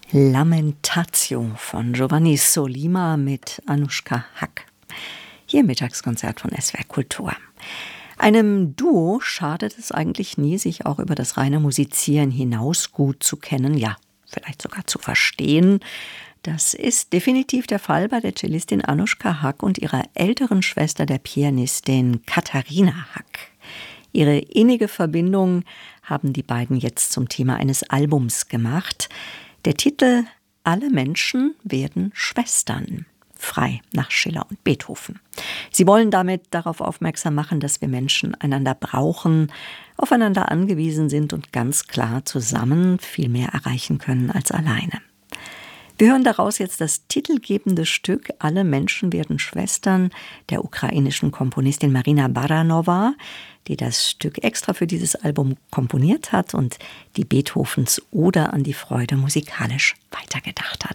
Lamentatio von Giovanni Sollima mit Anuschka Hack. Hier im Mittagskonzert von SWR Kultur. Einem Duo schadet es eigentlich nie, sich auch über das reine Musizieren hinaus gut zu kennen, ja, vielleicht sogar zu verstehen. Das ist definitiv der Fall bei der Cellistin Anuschka Hack und ihrer älteren Schwester, der Pianistin Katharina Hack. Ihre innige Verbindung haben die beiden jetzt zum Thema eines Albums gemacht. Der Titel »Alle Menschen werden Schwestern«, frei nach Schiller und Beethoven. Sie wollen damit darauf aufmerksam machen, dass wir Menschen einander brauchen, aufeinander angewiesen sind und ganz klar zusammen viel mehr erreichen können als alleine. Wir hören daraus jetzt das titelgebende Stück »Alle Menschen werden Schwestern« der ukrainischen Komponistin Marina Baranova, die das Stück extra für dieses Album komponiert hat und die Beethovens Ode an die Freude musikalisch weitergedacht hat.